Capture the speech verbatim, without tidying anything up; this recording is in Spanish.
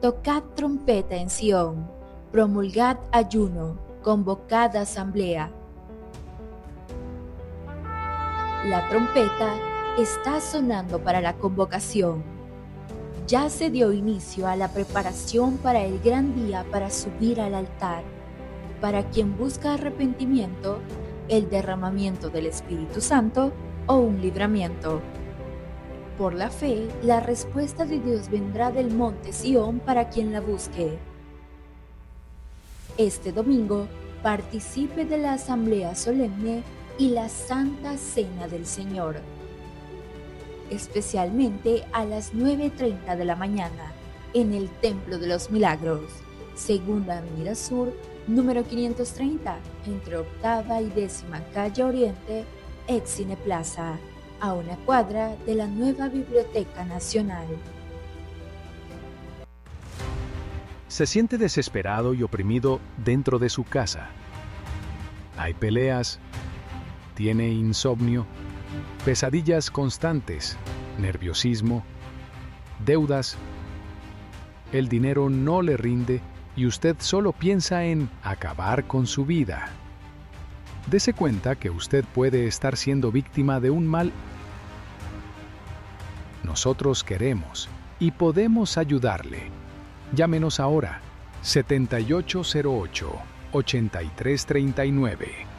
Tocad trompeta en Sión, promulgad ayuno, convocad asamblea. La trompeta está sonando para la convocación. Ya se dio inicio a la preparación para el gran día para subir al altar. Para quien busca arrepentimiento, el derramamiento del Espíritu Santo o un libramiento. Por la fe, la respuesta de Dios vendrá del monte Sión para quien la busque. Este domingo, participe de la asamblea solemne y la Santa Cena del Señor, especialmente a las nueve y treinta de la mañana, en el Templo de los Milagros, Segunda Avenida Sur, número quinientos treinta, entre Octava y Décima Calle Oriente, ex Cine Plaza, a una cuadra de la nueva Biblioteca Nacional. Se siente desesperado y oprimido dentro de su casa. Hay peleas, tiene insomnio, pesadillas constantes, nerviosismo, deudas. El dinero no le rinde y usted solo piensa en acabar con su vida. Dese cuenta que usted puede estar siendo víctima de un mal. Nosotros queremos y podemos ayudarle. Llámenos ahora, setenta y ocho cero ocho, ochenta y tres treinta y nueve.